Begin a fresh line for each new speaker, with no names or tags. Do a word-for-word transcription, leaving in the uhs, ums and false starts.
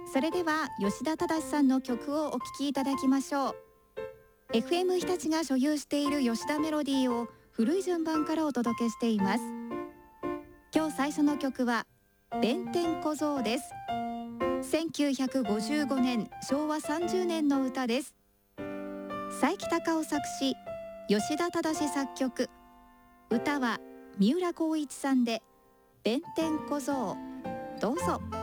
それでは吉田忠さんの曲をお聴きいただきましょう。 エフエム 日立が所有している吉田メロディーを古い順番からお届けしています。今日最初の曲は弁天小僧です。せんきゅうひゃくごじゅうごねんしょうわさんじゅうねんの歌です。佐伯隆夫作詞、吉田忠作曲、歌は三浦浩一さんで弁天小僧。どうぞ。